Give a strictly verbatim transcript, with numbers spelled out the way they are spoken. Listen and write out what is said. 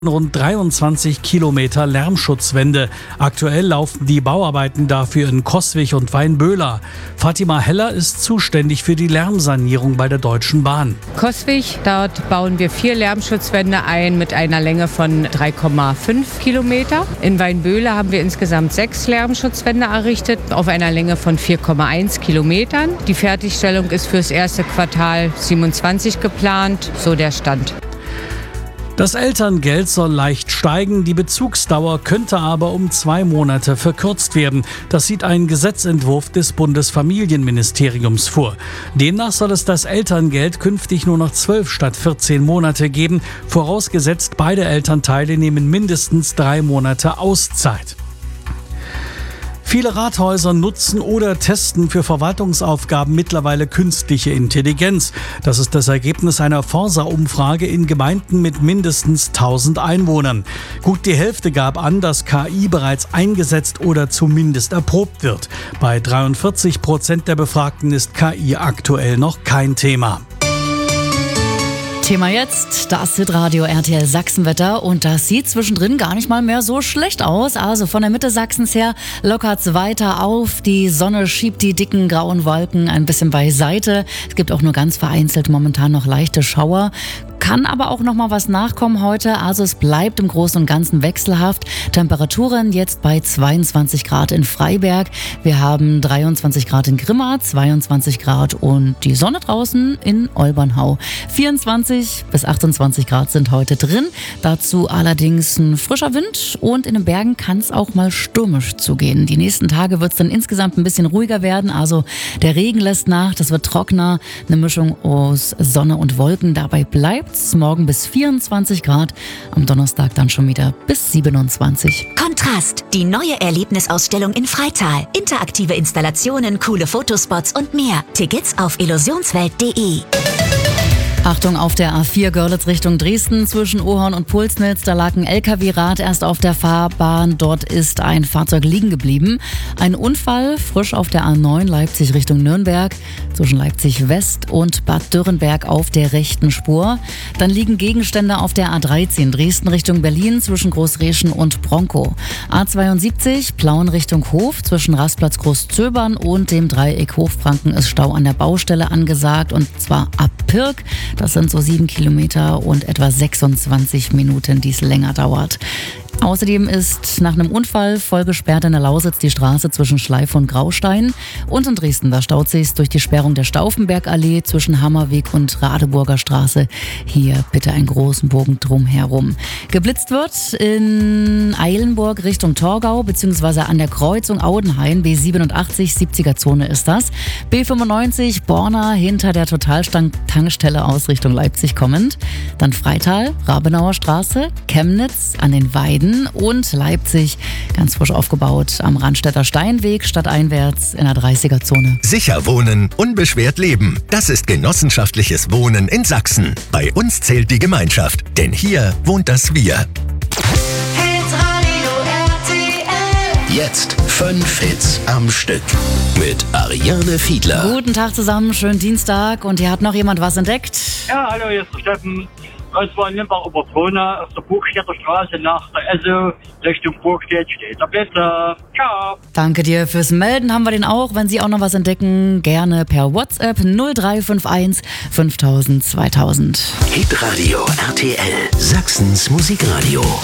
Rund dreiundzwanzig Kilometer Lärmschutzwände. Aktuell laufen die Bauarbeiten dafür in Coswig und Weinböhler. Fatima Heller ist zuständig für die Lärmsanierung bei der Deutschen Bahn. Coswig, dort bauen wir vier Lärmschutzwände ein mit einer Länge von drei Komma fünf Kilometer. In Weinböhler haben wir insgesamt sechs Lärmschutzwände errichtet auf einer Länge von vier Komma eins Kilometern. Die Fertigstellung ist fürs erste Quartal siebenundzwanzig geplant, so der Stand. Das Elterngeld soll leicht steigen, die Bezugsdauer könnte aber um zwei Monate verkürzt werden. Das sieht ein Gesetzentwurf des Bundesfamilienministeriums vor. Demnach soll es das Elterngeld künftig nur noch zwölf statt vierzehn Monate geben, vorausgesetzt beide Elternteile nehmen mindestens drei Monate Auszeit. Viele Rathäuser nutzen oder testen für Verwaltungsaufgaben mittlerweile künstliche Intelligenz. Das ist das Ergebnis einer Forsa-Umfrage in Gemeinden mit mindestens tausend Einwohnern. Gut die Hälfte gab an, dass K I bereits eingesetzt oder zumindest erprobt wird. Bei dreiundvierzig Prozent der Befragten ist K I aktuell noch kein Thema. Thema jetzt, das Hitradio R T L Sachsenwetter und das sieht zwischendrin gar nicht mal mehr so schlecht aus. Also von der Mitte Sachsens her lockert's weiter auf. Die Sonne schiebt die dicken grauen Wolken ein bisschen beiseite. Es gibt auch nur ganz vereinzelt momentan noch leichte Schauer. Kann aber auch noch mal was nachkommen heute. Also es bleibt im Großen und Ganzen wechselhaft. Temperaturen jetzt bei zweiundzwanzig Grad in Freiberg. Wir haben dreiundzwanzig Grad in Grimma, zweiundzwanzig Grad und die Sonne draußen in Olbernhau. vierundzwanzig bis achtundzwanzig Grad sind heute drin. Dazu allerdings ein frischer Wind und in den Bergen kann es auch mal stürmisch zugehen. Die nächsten Tage wird es dann insgesamt ein bisschen ruhiger werden. Also der Regen lässt nach, das wird trockener. Eine Mischung aus Sonne und Wolken. Dabei bleibt morgen bis vierundzwanzig Grad, am Donnerstag dann schon wieder bis siebenundzwanzig. Kontrast, die neue Erlebnisausstellung in Freital. Interaktive Installationen, coole Fotospots und mehr. Tickets auf illusionswelt punkt de. Achtung auf der A vier Görlitz Richtung Dresden zwischen Ohorn und Pulsnitz. Da lag ein L K W-Rad erst auf der Fahrbahn. Dort ist ein Fahrzeug liegen geblieben. Ein Unfall frisch auf der A neun Leipzig Richtung Nürnberg zwischen Leipzig West und Bad Dürrenberg auf der rechten Spur. Dann liegen Gegenstände auf der A dreizehn Dresden Richtung Berlin zwischen Großreschen und Bronkow. A zweiundsiebzig Plauen Richtung Hof zwischen Rastplatz Großzöbern und dem Dreieck Hochfranken ist Stau an der Baustelle angesagt und zwar ab Pirk. Das sind so sieben Kilometer und etwa sechsundzwanzig Minuten, die es länger dauert. Außerdem ist nach einem Unfall voll gesperrt in der Lausitz die Straße zwischen Schleife und Graustein. Und in Dresden, da staut sich durch die Sperrung der Stauffenbergallee zwischen Hammerweg und Radeburger Straße. Hier bitte einen großen Bogen drumherum. Geblitzt wird in Eilenburg Richtung Torgau, beziehungsweise an der Kreuzung Audenhain, B siebenundachtzig, siebziger Zone ist das. B fünfundneunzig, Borna hinter der Totaltankstelle aus Richtung Leipzig kommend. Dann Freital, Rabenauer Straße, Chemnitz an den Weiden und Leipzig, ganz frisch aufgebaut am Randstädter Steinweg, stadteinwärts in der dreißiger Zone. Sicher wohnen, unbeschwert leben. Das ist genossenschaftliches Wohnen in Sachsen. Bei uns zählt die Gemeinschaft, denn hier wohnt das Wir. Jetzt fünf Hits am Stück mit Ariane Fiedler. Guten Tag zusammen, schönen Dienstag und hier hat noch jemand was entdeckt. Ja, hallo, hier ist der Steffen. Und zwar in Limbach-Obertrona auf der Burgstädter Straße nach der Esso Richtung Burgstedt steht der Blitzer. Ciao. Danke dir fürs Melden, haben wir den auch. Wenn Sie auch noch was entdecken, gerne per WhatsApp null drei fünf eins fünftausend zweitausend. Hitradio R T L, Sachsens Musikradio.